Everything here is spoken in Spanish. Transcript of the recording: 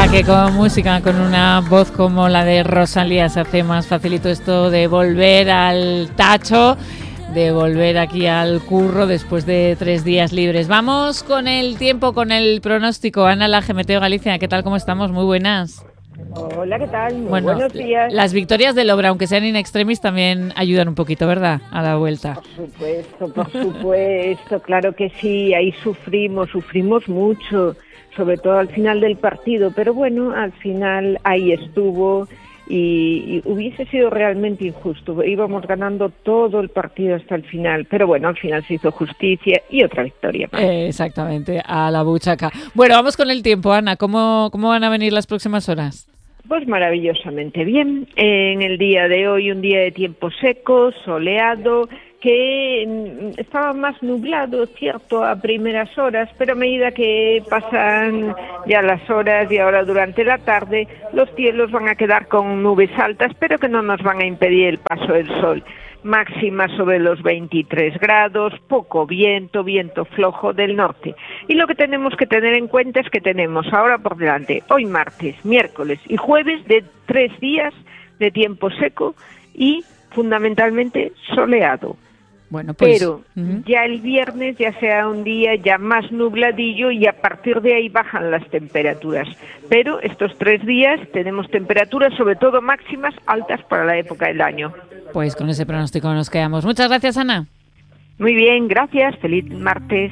verdad que con música, con una voz como la de Rosalía, se hace más facilito esto de volver al tacho, de volver aquí al curro después de 3 días libres. Vamos con el tiempo, con el pronóstico. Ana Laje, Meteo Galicia, ¿qué tal? ¿Cómo estamos? Muy buenas. Hola, ¿qué tal? Muy Bueno, buenos días. Las victorias del Obra, aunque sean in extremis, también ayudan un poquito, ¿verdad? A la vuelta. Por supuesto, claro que sí, ahí sufrimos mucho, sobre todo al final del partido, pero bueno, al final ahí estuvo y hubiese sido realmente injusto. Íbamos ganando todo el partido hasta el final, pero bueno, al final se hizo justicia y otra victoria más. Exactamente, a la buchaca. Bueno, vamos con el tiempo, Ana. ¿Cómo van a venir las próximas horas? Pues maravillosamente bien. En el día de hoy, un día de tiempo seco, soleado, que estaba más nublado, cierto, a primeras horas, pero a medida que pasan ya las horas y ahora durante la tarde, los cielos van a quedar con nubes altas, pero que no nos van a impedir el paso del sol. Máxima sobre los 23 grados, poco viento flojo del norte. Y lo que tenemos que tener en cuenta es que tenemos ahora por delante, hoy martes, miércoles y jueves, de 3 días de tiempo seco y fundamentalmente soleado. Bueno, pues, pero ya el viernes ya será un día ya más nubladillo y a partir de ahí bajan las temperaturas. Pero estos 3 días tenemos temperaturas, sobre todo máximas, altas para la época del año. Pues con ese pronóstico nos quedamos. Muchas gracias, Ana. Muy bien, gracias. Feliz martes.